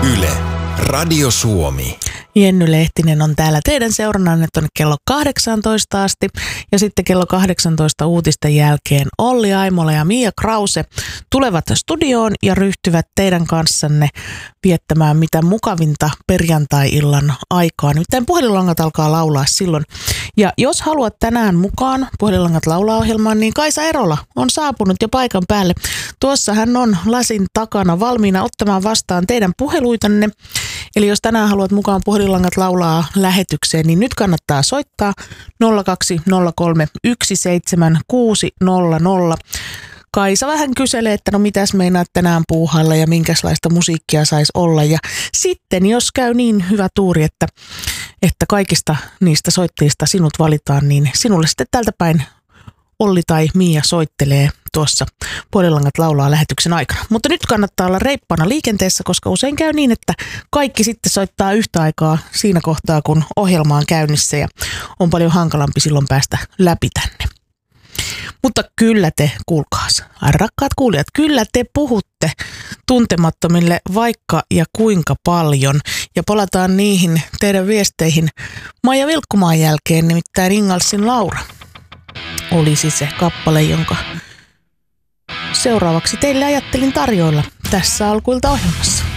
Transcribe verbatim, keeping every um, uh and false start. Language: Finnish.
Yle, Radio Suomi. Jenny Lehtinen on täällä teidän seurannanne tuonne kello kahdeksantoista asti ja sitten kello kahdeksantoista uutisten jälkeen Olli Aimola ja Mia Krause tulevat studioon ja ryhtyvät teidän kanssanne viettämään mitä mukavinta perjantai-illan aikaa. Nimittäin puhelinlangat alkaa laulaa silloin. Ja jos haluat tänään mukaan puhelinlangat laulaa ohjelmaan, niin Kaisa Erola on saapunut jo paikan päälle. Tuossa hän on lasin takana valmiina ottamaan vastaan teidän puheluitanne. Eli jos tänään haluat mukaan puhelinlangat laulaa lähetykseen, niin nyt kannattaa soittaa nolla kaksi nolla kolme yksi seitsemän kuusi nolla nolla. Kaisa vähän kyselee, että no mitäs meinaat tänään puuhailla ja minkälaista musiikkia saisi olla. Ja sitten jos käy niin hyvä tuuri, että, että kaikista niistä soittajista sinut valitaan, niin sinulle sitten tältä päin Olli tai Mia soittelee tuossa Puhelinlangat laulaa lähetyksen aikana. Mutta nyt kannattaa olla reippana liikenteessä, koska usein käy niin, että kaikki sitten soittaa yhtä aikaa siinä kohtaa, kun ohjelma on käynnissä ja on paljon hankalampi silloin päästä läpi tänne. Mutta kyllä te, kuulkaas, rakkaat kuulijat, kyllä te puhutte tuntemattomille vaikka ja kuinka paljon. Ja palataan niihin teidän viesteihin Maija Vilkkumaan jälkeen, nimittäin Ingalsin Laura olisi se kappale, jonka seuraavaksi teille ajattelin tarjoilla tässä alkuilta ohjelmassa.